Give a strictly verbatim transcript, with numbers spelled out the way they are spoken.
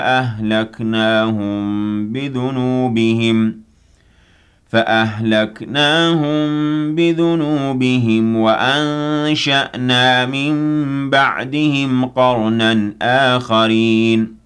أهلكناهم بذنوبهم فأهلكناهم بذنوبهم وأنشأنا من بعدهم قرنا آخرين